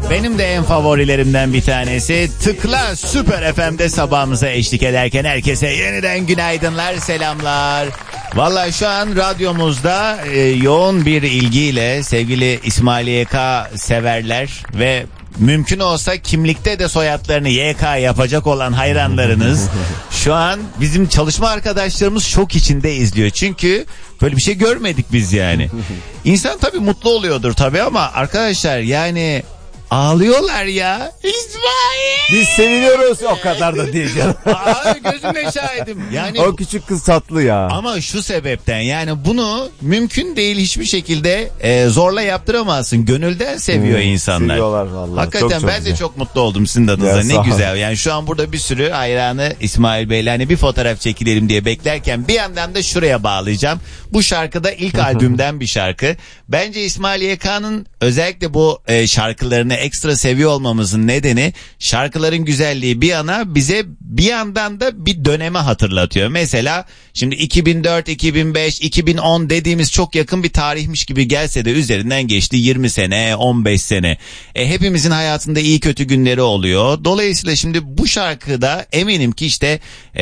Benim de en favorilerimden bir tanesi. Tıkla Süper FM'de sabahımıza eşlik ederken herkese yeniden günaydınlar, selamlar. Vallahi şu an radyomuzda yoğun bir ilgiyle sevgili İsmail YK severler ve mümkün olsa kimlikte de soyadlarını YK yapacak olan hayranlarınız şu an bizim çalışma arkadaşlarımız şok içinde izliyor. Çünkü böyle bir şey görmedik biz yani. İnsan tabii mutlu oluyordur tabii ama arkadaşlar yani ağlıyorlar ya. İsmail! Biz seviniyoruz, o kadar da değil canım. Gözümle şahidim. Yani o küçük kız tatlı ya. Ama şu sebepten yani bunu mümkün değil hiçbir şekilde zorla yaptıramazsın. Gönülden seviyor insanlar. Seviyorlar vallahi. Hakikaten çok ben güzel. de çok mutlu oldum sizin adınıza. Ne güzel. Yani şu an burada bir sürü hayranı İsmail Bey'le hani bir fotoğraf çekilelim diye beklerken bir yandan da şuraya bağlayacağım. Bu şarkıda ilk albümden bir şarkı. Bence İsmail YK'nın özellikle bu şarkılarını ekstra seviyor olmamızın nedeni şarkıların güzelliği bir yana bize bir yandan da bir döneme hatırlatıyor. Mesela şimdi 2004, 2005, 2010 dediğimiz çok yakın bir tarihmiş gibi gelse de üzerinden geçti 20 sene, 15 sene. Hepimizin hayatında iyi kötü günleri oluyor. Dolayısıyla şimdi bu şarkıda eminim ki işte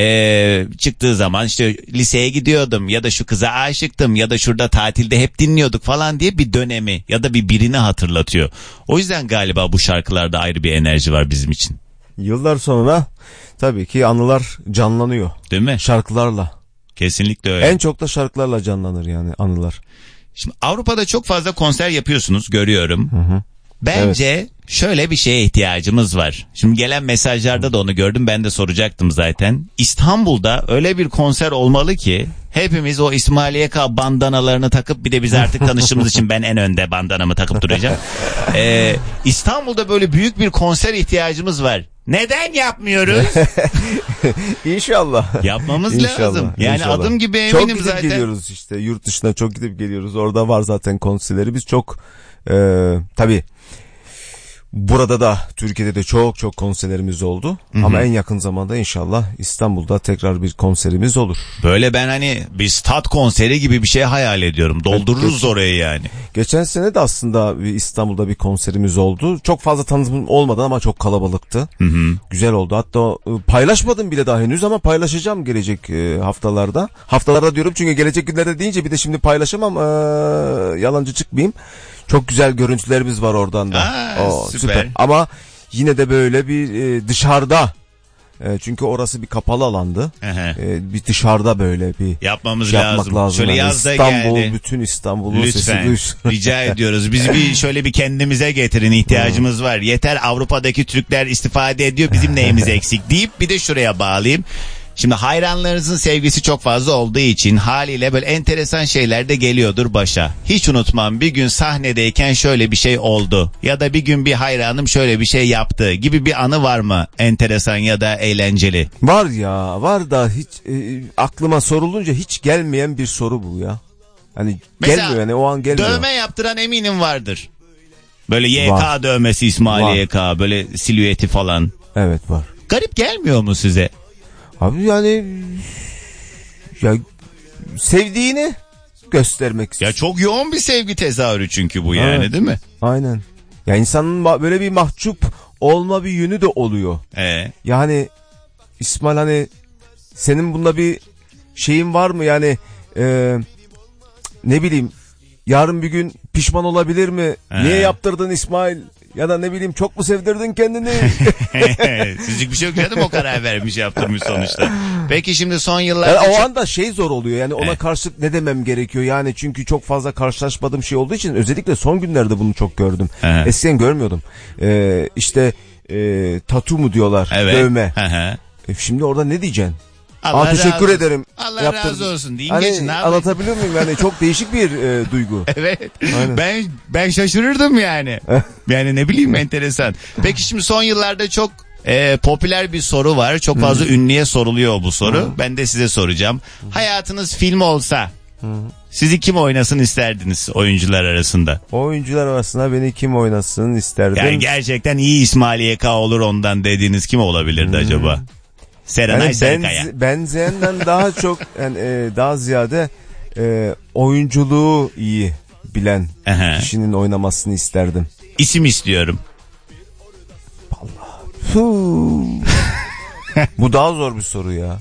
çıktığı zaman işte liseye gidiyordum ya da şu kıza aşıktım ya da şurada tatilde hep dinliyorduk falan diye bir dönemi ya da birini hatırlatıyor. O yüzden galiba bu şarkılarda ayrı bir enerji var bizim için. Yıllar sonra tabii ki anılar canlanıyor. Değil mi? Şarkılarla. Kesinlikle öyle. En çok da şarkılarla canlanır yani anılar. Şimdi Avrupa'da çok fazla konser yapıyorsunuz, görüyorum. Hı. Bence şöyle bir şeye ihtiyacımız var. Şimdi gelen mesajlarda da onu gördüm, ben de soracaktım zaten. İstanbul'da öyle bir konser olmalı ki hepimiz o İsmail YK bandanalarını takıp, bir de biz artık tanıştığımız için ben en önde bandanamı takıp duracağım. İstanbul'da böyle büyük bir konser ihtiyacımız var. Neden yapmıyoruz? İnşallah. Yapmamız lazım. Yani İnşallah. adım gibi eminim çok gidip zaten. geliyoruz işte, yurt dışına çok gidip geliyoruz. Orada var zaten konserleri. Biz çok tabii burada da Türkiye'de de çok konserlerimiz oldu. Hı-hı. Ama en yakın zamanda inşallah İstanbul'da tekrar bir konserimiz olur. Böyle ben hani bir stat konseri gibi bir şey hayal ediyorum. Doldururuz orayı yani. Geçen sene de aslında İstanbul'da bir konserimiz oldu. Çok fazla tanıtım olmadan ama çok kalabalıktı. Hı-hı. Güzel oldu. Hatta paylaşmadım bile daha henüz ama paylaşacağım gelecek haftalarda. Haftalarda diyorum çünkü gelecek günlerde deyince bir de şimdi paylaşamam. Yalancı çıkmayayım. Çok güzel görüntülerimiz var oradan da. Süper. Ama yine de böyle bir dışarıda. Çünkü orası bir kapalı alandı. Bir dışarıda böyle bir yapmamız lazım. Şöyle yani yazda İstanbul, geldi. bütün İstanbul'un lütfen, sesi duysun. rica ediyoruz. Bizi bir şöyle bir kendimize getirin, ihtiyacımız var. Yeter Avrupa'daki Türkler istifade ediyor, bizim neyimiz eksik deyip bir de şuraya bağlayayım. Şimdi hayranlarınızın sevgisi çok fazla olduğu için haliyle böyle enteresan şeyler de geliyordur başa. Hiç unutmam, bir gün sahnedeyken şöyle bir şey oldu ya da bir gün bir hayranım şöyle bir şey yaptı gibi bir anı var mı? Enteresan ya da eğlenceli. Var ya, var da hiç aklıma sorulunca hiç gelmeyen bir soru bu ya. Hani mesela, gelmiyor yani, o an gelmiyor. Dövme yaptıran eminim vardır. Böyle YK dövmesi, İsmail YK, böyle silüeti falan. Evet, var. Garip gelmiyor mu size? Abi yani ya sevdiğini göstermek istiyor. Ya çok yoğun bir sevgi tezahürü çünkü bu yani, evet, değil mi? Aynen. Ya insanın böyle bir mahcup olma bir yönü de oluyor. Yani İsmail, hani senin bunda bir şeyin var mı yani, ne bileyim, yarın bir gün pişman olabilir mi? Niye yaptırdın İsmail? Ya da ne bileyim, çok mu sevdirdin kendini? Sizlik bir şey yok canım, o karar vermiş, yaptırmış sonuçta. Peki şimdi son yıllarda... Yani o anda zor oluyor yani, ona karşılık ne demem gerekiyor yani, çünkü çok fazla karşılaşmadığım şey olduğu için özellikle son günlerde bunu çok gördüm. Eskiden görmüyordum. İşte tatu mu diyorlar, dövme. Şimdi orada ne diyeceksin? Teşekkür ederim. Allah razı olsun deyin, hani, geçin. Anlatabiliyor muyum yani, çok değişik bir duygu. Evet. Ben şaşırırdım yani. Yani ne bileyim, enteresan. Peki şimdi son yıllarda çok popüler bir soru var. Çok fazla ünlüye soruluyor bu soru. Ben de size soracağım. Hayatınız film olsa sizi kim oynasın isterdiniz oyuncular arasında? Oyuncular arasında beni kim oynasın isterdim? Yani gerçekten iyi İsmail YK olur ondan dediğiniz kim olabilirdi acaba? Serenay yani Sarıkaya. Benzeyenden daha çok yani, daha ziyade oyunculuğu iyi bilen kişinin oynamasını isterdim. İsim istiyorum. Bu daha zor bir soru ya.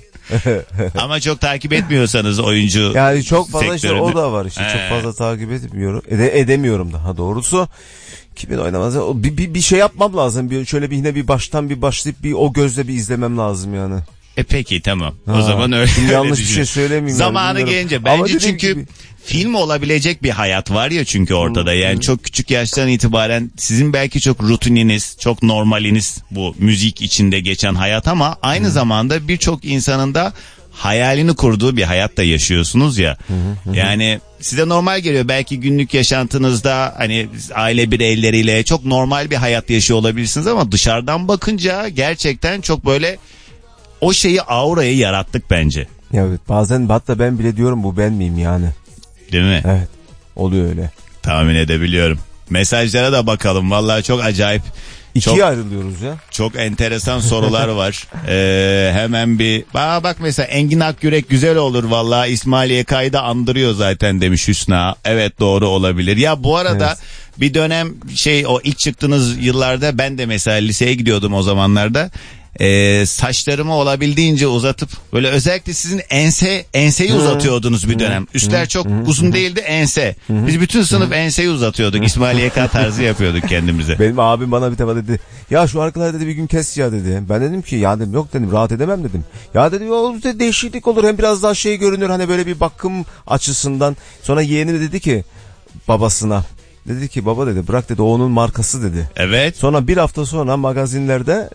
Ama çok takip etmiyorsanız oyuncu yani çok fazla sektörünü. işte o da var işte. Çok fazla takip etmiyorum. Edemiyorum daha doğrusu. Kimin oynamaz? Bir şey yapmam lazım. Şöyle yine bir baştan bir başlayıp bir o gözle bir izlemem lazım yani. Peki tamam. O zaman öyle. Yanlış bir şey söylemeyeyim. Zamanı gelince bence çünkü film olabilecek bir hayat var ya çünkü ortada. Yani çok küçük yaştan itibaren sizin belki çok rutininiz, çok normaliniz bu müzik içinde geçen hayat ama aynı zamanda birçok insanın da hayalini kurduğu bir hayatta yaşıyorsunuz ya. Yani size normal geliyor. Belki günlük yaşantınızda hani aile bireyleriyle çok normal bir hayat yaşıyor olabilirsiniz ama dışarıdan bakınca gerçekten çok böyle o şeyi, aurayı yarattık bence. Evet, bazen hatta ben bile diyorum bu ben miyim yani. Değil mi? Evet, oluyor öyle. Tahmin edebiliyorum. Mesajlara da bakalım. Vallahi çok acayip. İkiye ayrılıyoruz ya. Çok enteresan sorular var. Hemen bir bak mesela Engin Akyürek güzel olur vallahi İsmail YK'yı da andırıyor zaten demiş Hüsna. Evet doğru olabilir. Ya bu arada bir dönem o ilk çıktığınız yıllarda ben de mesela liseye gidiyordum o zamanlarda. Saçlarımı olabildiğince uzatıp böyle özellikle sizin enseyi uzatıyordunuz bir dönem. Üstler çok uzun değildi, ense. Biz bütün sınıf enseyi uzatıyorduk. İsmail YK tarzı yapıyorduk kendimize. Benim abim bana bir defa dedi. Ya şu arkalar dedi bir gün kes ya dedi. Ben dedim ki ya dedim yok dedim rahat edemem dedim. Ya dedi o değişiklik olur hem biraz daha görünür hani böyle bir bakım açısından. Sonra yeğeni dedi ki babasına. Dedi ki baba dedi bırak dedi o onun markası dedi. Evet. Sonra bir hafta sonra magazinlerde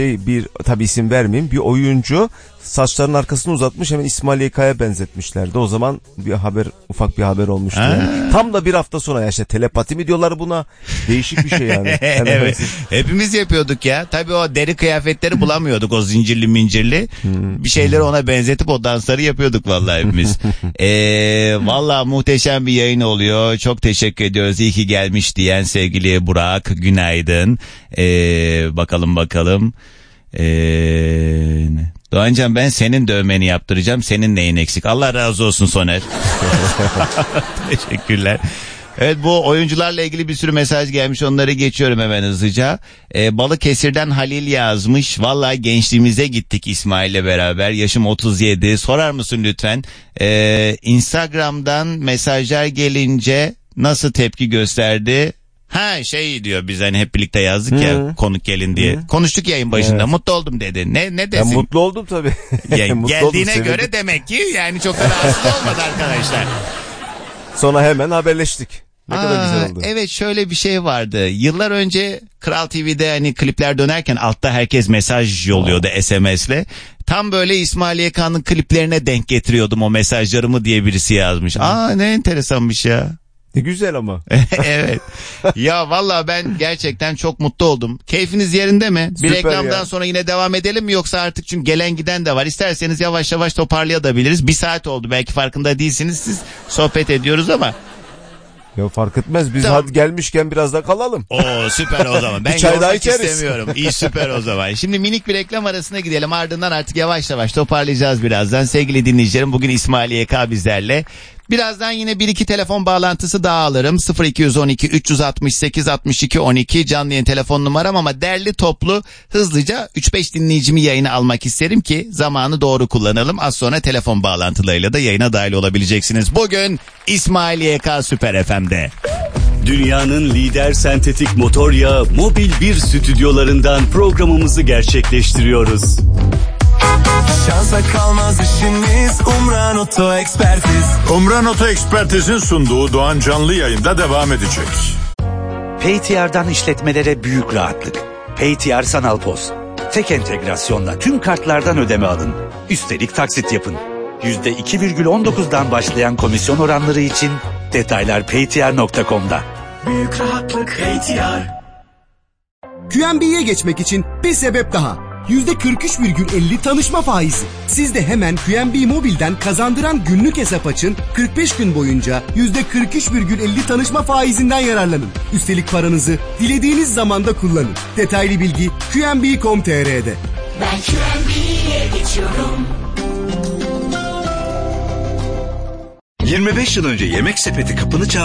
tabi isim vermeyeyim bir oyuncu saçlarının arkasını uzatmış hemen İsmail YK'ya benzetmişlerdi. O zaman ufak bir haber olmuştu. Yani. Tam da bir hafta sonra işte telepati mi diyorlar buna değişik bir şey yani. Evet. Hepimiz yapıyorduk ya. Tabii o deri kıyafetleri bulamıyorduk o zincirli mincirli. Bir şeyleri ona benzetip o dansları yapıyorduk vallahi hepimiz. Vallahi muhteşem bir yayın oluyor. Çok teşekkür ediyoruz. İyi ki gelmiş diyen sevgili Burak. Günaydın. Bakalım. Doğancan ben senin dövmeni yaptıracağım. Senin neyin eksik? Allah razı olsun Soner. Teşekkürler. Evet bu oyuncularla ilgili bir sürü mesaj gelmiş. Onları geçiyorum hemen hızlıca. Balıkesir'den Halil yazmış. Vallahi gençliğimize gittik İsmail'le beraber. Yaşım 37. Sorar mısın lütfen? Instagram'dan mesajlar gelince nasıl tepki gösterdi? Diyor biz hani hep birlikte yazdık ya konuk gelin diye. Konuştuk yayın başında. Evet. Mutlu oldum dedi. Ne desin? Ben mutlu oldum tabii. Geldiğine göre demek ki yani çok da rahatsız olmadı arkadaşlar. Sonra hemen haberleştik. Ne kadar güzel oldu. Evet şöyle bir şey vardı. Yıllar önce Kral TV'de hani klipler dönerken altta herkes mesaj yolluyordu SMS'le. Tam böyle İsmail YK'nın kliplerine denk getiriyordum o mesajlarımı diye birisi yazmış. Ne enteresanmış ya. Ne güzel ama. Evet. Ya vallahi ben gerçekten çok mutlu oldum. Keyfiniz yerinde mi? Bir reklamdan sonra yine devam edelim mi yoksa artık çünkü gelen giden de var. İsterseniz yavaş yavaş toparlayabiliriz. 1 saat oldu belki farkında değilsiniz siz sohbet ediyoruz ama. Ya fark etmez biz hadi gelmişken biraz daha kalalım. Süper o zaman. Ben çay daha içeriz. istemiyorum. İyi süper o zaman. Şimdi minik bir reklam arasına gidelim. Ardından artık yavaş yavaş toparlayacağız birazdan. Sevgili dinleyicilerim bugün İsmail YK bizlerle. Birazdan yine 1-2 telefon bağlantısı daha alırım. 0212 368 62 12 canlı yayın telefon numaram ama derli toplu hızlıca 3-5 dinleyicimi yayına almak isterim ki zamanı doğru kullanalım. Az sonra telefon bağlantılarıyla da yayına dahil olabileceksiniz. Bugün İsmail YK Süper FM'de. Dünyanın lider sentetik motor yağı Mobil 1 stüdyolarından programımızı gerçekleştiriyoruz. Şansa kalmaz işimiz Umran Oto Ekspertiz. Umran Oto Ekspertiz'in sunduğu Doğan canlı yayında devam edecek. PayTR'dan işletmelere büyük rahatlık. PayTR Sanal POS. Tek entegrasyonla tüm kartlardan ödeme alın. Üstelik taksit yapın. %2,19'dan başlayan komisyon oranları için detaylar paytr.com'da. Büyük rahatlık PayTR. QNB'ye geçmek için bir sebep daha. %43,50 tanışma faizi. Siz de hemen QNB Mobil'den kazandıran günlük hesap açın. 45 gün boyunca %43,50 tanışma faizinden yararlanın. Üstelik paranızı dilediğiniz zamanda kullanın. Detaylı bilgi QNB.com.tr'de. Ben QNB'ye geçiyorum. 25 yıl önce Yemek Sepeti kapını çaldı.